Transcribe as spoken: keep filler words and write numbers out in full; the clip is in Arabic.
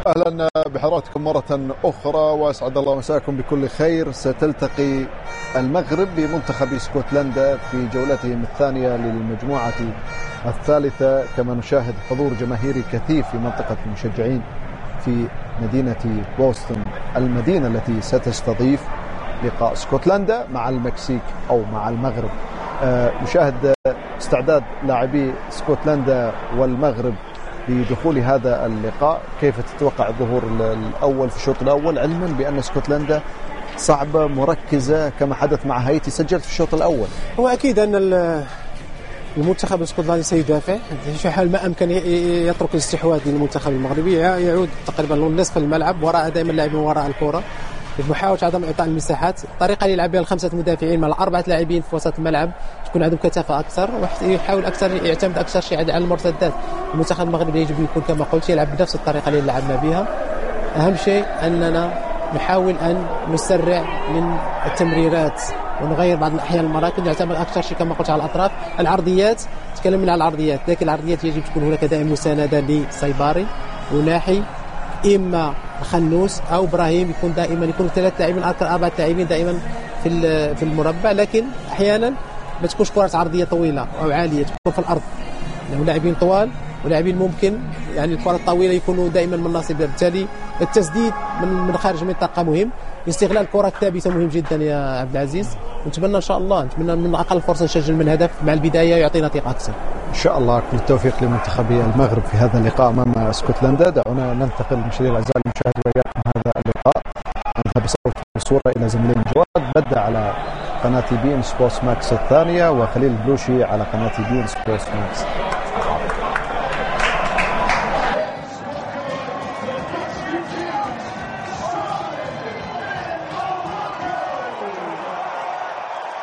أهلا بحضراتكم مرة أخرى وأسعد الله مساكم بكل خير. ستلتقي المغرب بمنتخب اسكتلندا في جولتهم الثانية للمجموعة الثالثة، كما نشاهد حضور جماهيري كثيف في منطقة المشجعين في مدينة بوسطن، المدينة التي ستستضيف لقاء اسكتلندا مع المكسيك أو مع المغرب. نشاهد استعداد لاعبي اسكتلندا والمغرب بدخول هذا اللقاء. كيف تتوقع الظهور الأول في الشوط الأول، علما بأن اسكتلندا صعبة مركزة كما حدث مع هايتي سجلت في الشوط الأول؟ هو أكيد أن المنتخب الاسكتلندي سيدافع، يحاول ما أمكن يترك الاستحواذ للمنتخب المغربي، يعود تقريبا نصف الملعب وراء دائما لاعبين وراء الكرة، محاولة عدم إعطاء المساحات. الطريقة اللي يلعب بها الخمسة مدافعين مع أربعة لاعبين في وسط الملعب تكون عندهم كثافة أكثر، ويحاول أكثر يعتمد أكثر شيء على المرتدات. المنتخب المغربي يجب يكون كما قلت يلعب بنفس الطريقة اللي لعبنا بها. أهم شيء أننا نحاول أن نسرع من التمريرات ونغير بعض الأحيان المراكز، نعتمد أكثر شيء كما قلت على الأطراف. العرضيات تكلمنا على العرضيات، لكن العرضيات يجب تكون هناك دائما مساندة لسيباري وناحي، إما خنوس أو إبراهيم، يكون دائما يكون ثلاث لاعبين أكثر أربعة لاعبين دائما في في المربع، لكن أحيانا ما تكونش كرة عرضية طويلة أو عالية، تكون في الأرض. يعني لاعبين طوال ولاعبين ممكن يعني الكرة الطويلة يكونوا دائما من ناصبها، بالتالي التسديد من من خارج المنطقة مهم، استغلال الكرة الثابتة مهم جدا يا عبد العزيز. نتمنى إن شاء الله نتمنى من أقل فرصة نسجل من هدف مع البداية يعطينا ثقة أكثر إن شاء الله. كل التوفيق لمنتخبي المغرب في هذا اللقاء أمام اسكتلندا. دعونا ننتقل مشاهدينا الأعزاء لمشاهدة وياكم هذا اللقاء. نذهب بصوت وصورة إلى زميلنا جواد بدأ على قناة بي إن سبورتس ماكس الثانية، وخليل البلوشي على قناة بي إن سبورتس ماكس